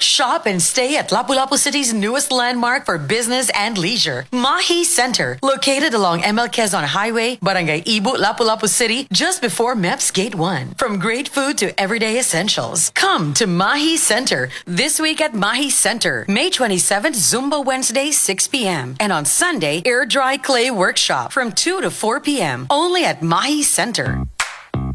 shop, and stay at Lapu-Lapu City's newest landmark for business and leisure, Mahi Center, located along ML Quezon Highway, Barangay Ibu, Lapu-Lapu City, just before MEPS Gate 1. From great food to everyday essentials, come to Mahi Center this week at Mahi Center, May 27th, Zumba Wednesday, 6 p.m. And on Sunday, Air Dry Clay Workshop from 2 to 4 p.m. Only at Mahi Center.